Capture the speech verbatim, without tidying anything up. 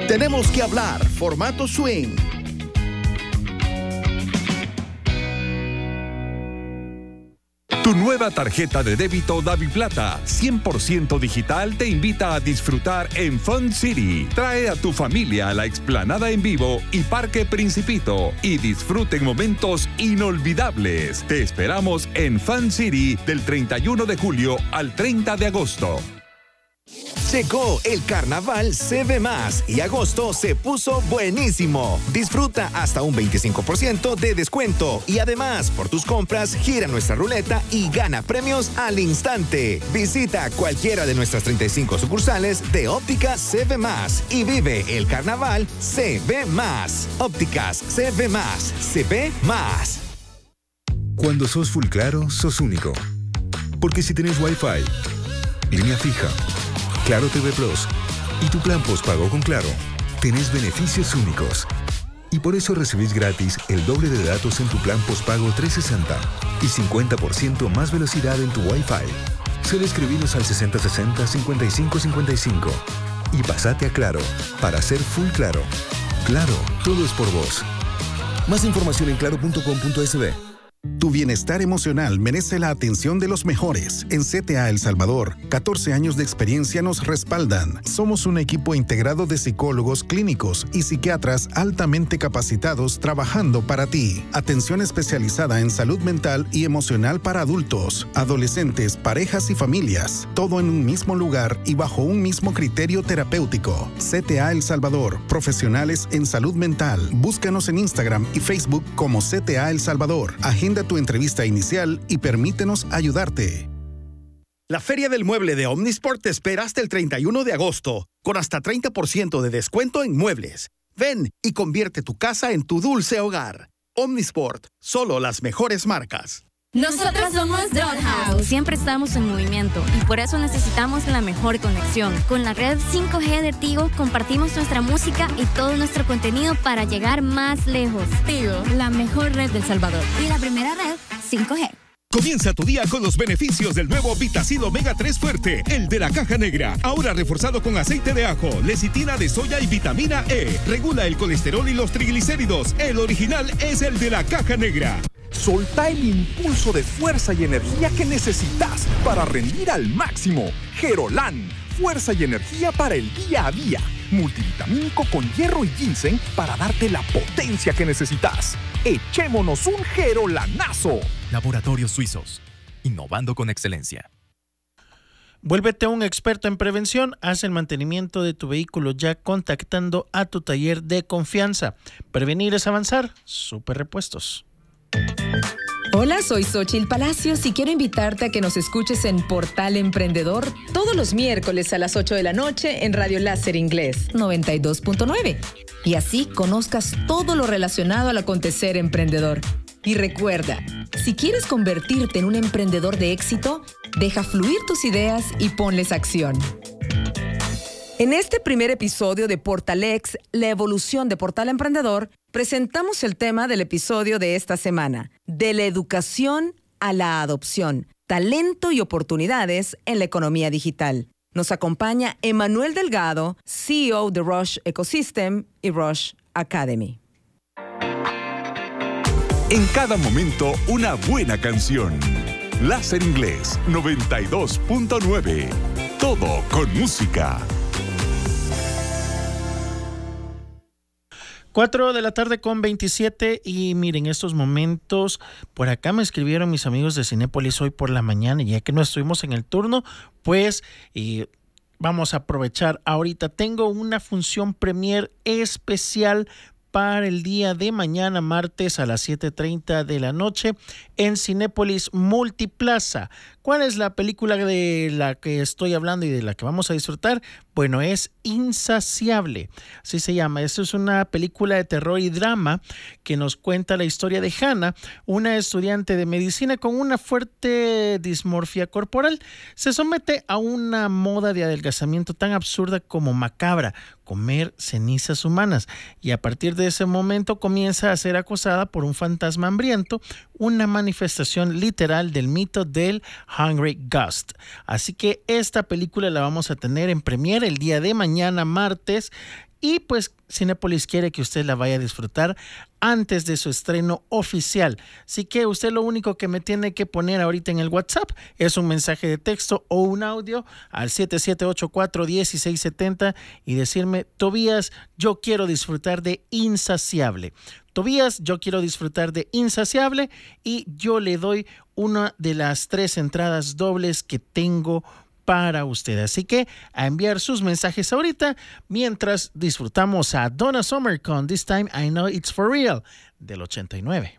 Tenemos que hablar, formato swing. Tu nueva tarjeta de débito DaviPlata, cien por ciento digital, te invita a disfrutar en Fun City. Trae a tu familia a la explanada en vivo y Parque Principito y disfruten momentos inolvidables. Te esperamos en Fun City del treinta y uno de julio al treinta de agosto. Llegó el carnaval C V más y agosto se puso buenísimo. Disfruta hasta un veinticinco por ciento de descuento y además por tus compras gira nuestra ruleta y gana premios al instante. Visita cualquiera de nuestras treinta y cinco sucursales de Ópticas C V más y vive el carnaval C V más. Ópticas C V más. C V más. Cuando sos Full Claro, sos único. Porque si tenés Wi-Fi, línea fija, Claro T V Plus y tu plan postpago con Claro, tenés beneficios únicos. Y por eso recibís gratis el doble de datos en tu plan postpago trescientos sesenta y cincuenta por ciento más velocidad en tu Wi-Fi. Solo escribinos al sesenta sesenta cincuenta y cinco cincuenta y cinco y pasate a Claro para ser Full Claro. Claro, todo es por vos. Más información en claro punto com punto es be. Tu bienestar emocional merece la atención de los mejores. En C T A El Salvador, catorce años de experiencia nos respaldan. Somos un equipo integrado de psicólogos clínicos y psiquiatras altamente capacitados trabajando para ti. Atención especializada en salud mental y emocional para adultos, adolescentes, parejas y familias. Todo en un mismo lugar y bajo un mismo criterio terapéutico. C T A El Salvador, profesionales en salud mental. Búscanos en Instagram y Facebook como C T A El Salvador. Agenda tu entrevista inicial y permítenos ayudarte. La Feria del Mueble de Omnisport te espera hasta el treinta y uno de agosto, con hasta treinta por ciento de descuento en muebles. Ven y convierte tu casa en tu dulce hogar. Omnisport, solo las mejores marcas. Nosotros somos Dollhouse. Siempre estamos en movimiento y por eso necesitamos la mejor conexión. Con la red cinco G de Tigo compartimos nuestra música y todo nuestro contenido para llegar más lejos. Tigo, la mejor red del Salvador. Y la primera red cinco G. Comienza tu día con los beneficios del nuevo Vitacid Omega tres Fuerte, el de la caja negra. Ahora reforzado con aceite de ajo, lecitina de soya y vitamina E. Regula el colesterol y los triglicéridos. El original es el de la caja negra. Solta el impulso de fuerza y energía que necesitas para rendir al máximo. Gerolán, fuerza y energía para el día a día. Multivitamínico con hierro y ginseng para darte la potencia que necesitas. Echémonos un Gerolanazo. Laboratorios Suizos, innovando con excelencia. Vuélvete un experto en prevención. Haz el mantenimiento de tu vehículo ya contactando a tu taller de confianza. Prevenir es avanzar. Super Repuestos. Hola, soy Xochitl Palacios y quiero invitarte a que nos escuches en Portal Emprendedor todos los miércoles a las ocho de la noche en Radio Láser Inglés noventa y dos punto nueve. Y así conozcas todo lo relacionado al acontecer emprendedor. Y recuerda, si quieres convertirte en un emprendedor de éxito, deja fluir tus ideas y ponles acción. En este primer episodio de Portalex, la evolución de Portal Emprendedor, presentamos el tema del episodio de esta semana, de la educación a la adopción, talento y oportunidades en la economía digital. Nos acompaña Emanuel Delgado, C E O de Rush Ecosystem y Rush Academy. En cada momento, una buena canción. Láser Inglés noventa y dos punto nueve. Todo con música. cuatro de la tarde con veintisiete y miren, estos momentos, por acá me escribieron mis amigos de Cinépolis hoy por la mañana, y ya que no estuvimos en el turno, pues y vamos a aprovechar ahorita. Tengo una función premier especial para el día de mañana, martes a las siete treinta de la noche en Cinépolis Multiplaza. ¿Cuál es la película de la que estoy hablando y de la que vamos a disfrutar? Bueno, es Insaciable, así se llama. Esta es una película de terror y drama que nos cuenta la historia de Hannah, una estudiante de medicina con una fuerte dismorfia corporal. Se somete a una moda de adelgazamiento tan absurda como macabra, comer cenizas humanas, y a partir de ese momento comienza a ser acosada por un fantasma hambriento, una manifestación literal del mito del Hungry Ghost. Así que esta película la vamos a tener en premiere el día de mañana, martes, y pues Cinépolis quiere que usted la vaya a disfrutar antes de su estreno oficial. Así que usted lo único que me tiene que poner ahorita en el WhatsApp es un mensaje de texto o un audio al siete siete ocho cuatro, uno seis siete cero y decirme: Tobías, yo quiero disfrutar de Insaciable. Tobías, yo quiero disfrutar de Insaciable, y yo le doy una de las tres entradas dobles que tengo para usted. Así que a enviar sus mensajes ahorita mientras disfrutamos a Donna Summer con This Time I Know It's For Real del ochenta y nueve.